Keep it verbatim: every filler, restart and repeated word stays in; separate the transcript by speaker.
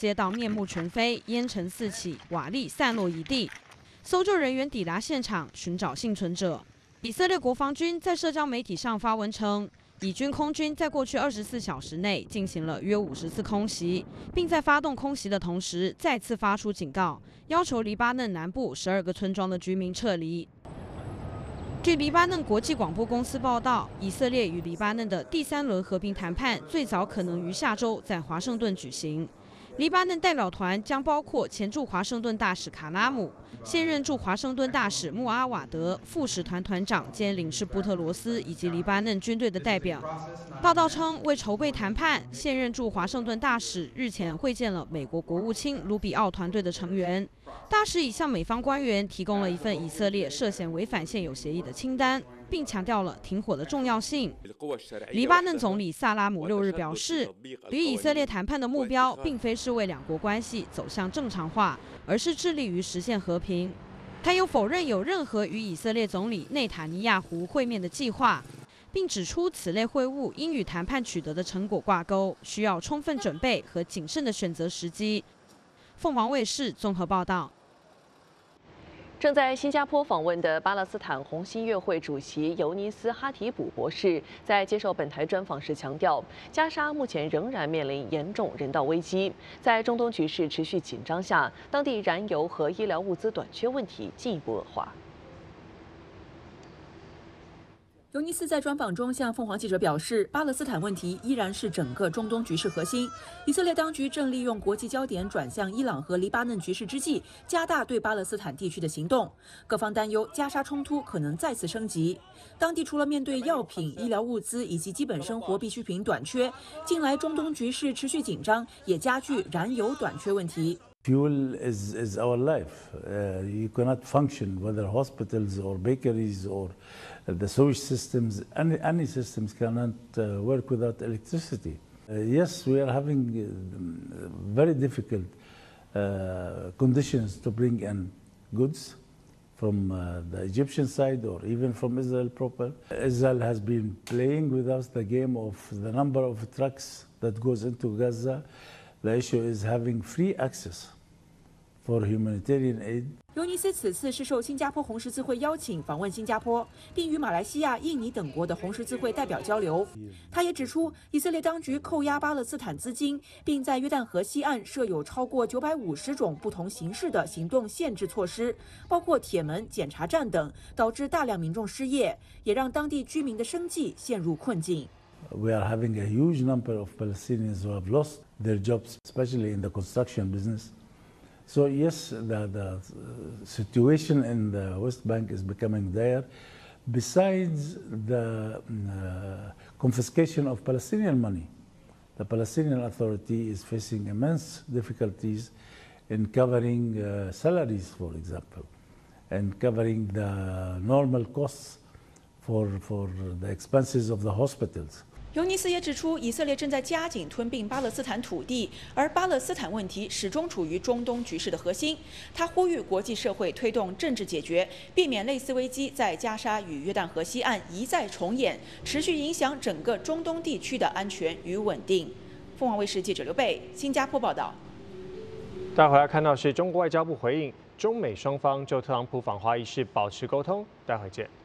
Speaker 1: 街道面目全非，烟尘四起，瓦砾散落一地。搜救人员抵达现场寻找幸存者。以色列国防军在社交媒体上发文称，以军空军在过去二十四小时内进行了约五十次空袭，并在发动空袭的同时再次发出警告，要求黎巴嫩南部十二个村庄的居民撤离。据黎巴嫩国际广播公司报道，以色列与黎巴嫩的第三轮和平谈判最早可能于下周在华盛顿举行。黎巴嫩代表团将包括前驻华盛顿大使卡拉姆、现任驻华盛顿大使穆阿瓦德、副使团团长兼领事布特罗斯以及黎巴嫩军队的代表。报道称，为筹备谈判，现任驻华盛顿大使日前会见了美国国务卿卢比奥团队的成员。大使已向美方官员提供了一份以色列涉嫌违反现有协议的清单，并强调了停火的重要性。黎巴嫩总理萨拉姆六日表示，与以色列谈判的目标并非是为两国关系走向正常化，而是致力于实现和平。他又否认有任何与以色列总理内塔尼亚胡会面的计划，并指出此类会晤应与谈判取得的成果挂钩，需要充分准备和谨慎的选择时机。凤凰卫视综合报道。
Speaker 2: 正在新加坡访问的巴勒斯坦红新月会主席尤尼斯·哈提卜博士在接受本台专访时强调，加沙目前仍然面临严重人道危机，在中东局势持续紧张下，当地燃油和医疗物资短缺问题进一步恶化。
Speaker 3: 尤尼斯在专访中向凤凰记者表示，巴勒斯坦问题依然是整个中东局势核心。以色列当局正利用国际焦点转向伊朗和黎巴嫩局势之际，加大对巴勒斯坦地区的行动。各方担忧加沙冲突可能再次升级。当地除了面对药品、医疗物资以及基本生活必需品短缺，近来中东局势持续紧张，也加剧燃油短缺问题。
Speaker 4: Fuel is, is our life. Uh, you cannot function, whether hospitals or bakeries or the sewage systems, any, any systems cannot uh, work without electricity. Uh, yes, we are having uh, very difficult uh, conditions to bring in goods from uh, the Egyptian side or even from Israel proper. Israel has been playing with us the game of the number of trucks that goes into Gaza. The issue is having free access for humanitarian aid.
Speaker 3: 尤尼斯此次是受新加坡红十字会邀请访问新加坡，并与马来西亚、印尼等国的红十字会代表交流。他也指出，以色列当局扣押巴勒斯坦资金，并在约旦河西岸设有超过九百五十种不同形式的行动限制措施，包括铁门、检查站等，导致大量民众失业，也让当地居民的生计陷入困境。
Speaker 4: We are having a huge number of Palestinians who have lost their jobs, especially in the construction business. So yes, the, the situation in the West Bank is becoming dire. Besides the uh, confiscation of Palestinian money, the Palestinian Authority is facing immense difficulties in covering uh, salaries, for example, and covering the normal costs for, for the expenses of the hospitals.
Speaker 3: 尤尼斯也指出，以色列正在加紧吞并巴勒斯坦土地，而巴勒斯坦问题始终处于中东局势的核心。他呼吁国际社会推动政治解决，避免类似危机在加沙与约旦河西岸一再重演，持续影响整个中东地区的安全与稳定。凤凰卫视记者刘贝，新加坡报道。
Speaker 5: 带回来看到是中国外交部回应，中美双方就特朗普访华一事保持沟通。待会见。